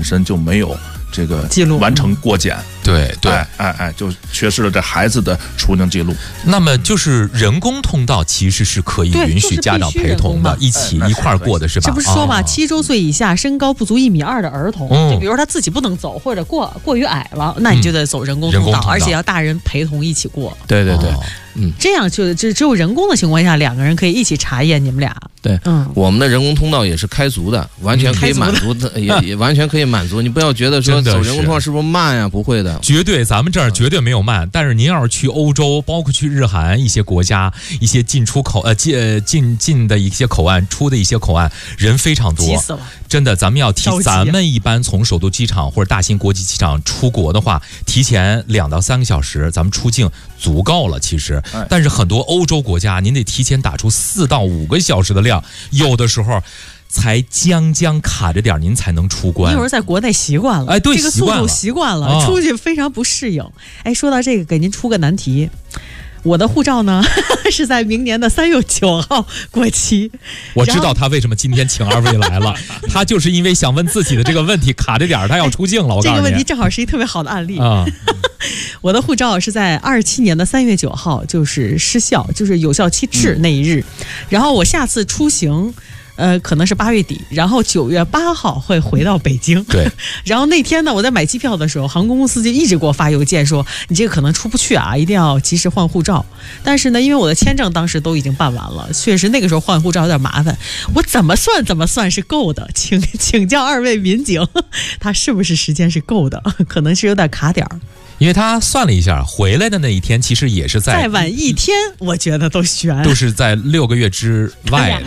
身就没有这个记录完成过检， 对对， 就缺失了这孩子的出境记录。 那么就是人工通道其实是可以允许家长陪同的，一块儿过的是吧？ 这不是说嘛，7周岁以下身高不足1.2米的儿童，就比如他自己不能走或者过于矮了，那你就得走人工通道，而且要大人陪同一起过。 对对对。 这样就只有人工的情况下，2个人可以一起查验你们俩。 对，我们的人工通道也是开足的，完全可以满足的，也完全可以满足。你不要觉得说走人工通道是不是慢呀？不会的， 绝对，咱们这儿绝对没有慢。但是您要是去欧洲，包括去日韩一些国家，一些进出口进的一些口岸，出的一些口岸，人非常多， 急死了。 真的，咱们要咱们一般从首都机场或者大型国际机场出国的话，提前2到3个小时，咱们出境足够了。其实，但是很多欧洲国家，您得提前打出4到5个小时的量，有的时候才将卡着点，您才能出关。 一会儿在国内习惯了， 对， 这个速度习惯了，出去非常不适应。说到这个，给您出个难题。我的护照呢是在明年的3月9号过期。 我知道他为什么今天请2位来了，他就是因为想问自己的这个问题卡着点，他要出境了。我告诉你， 这个问题正好是一特别好的案例啊。我的护照是在27年的3月9号就是失效，就是有效期至那一日。然后我下次出行可能是8月底，然后9月8号会回到北京。 对， 然后那天呢，我在买机票的时候，航空公司就一直给我发邮件说，你这个可能出不去啊，一定要及时换护照。但是呢，因为我的签证当时都已经办完了，确实那个时候换护照有点麻烦。我怎么算是够的？请教2位民警，他是不是时间是够的？可能是有点卡点儿。 因为他算了一下，回来的那一天其实也是再晚1天，我觉得都悬， 都是在6个月之外。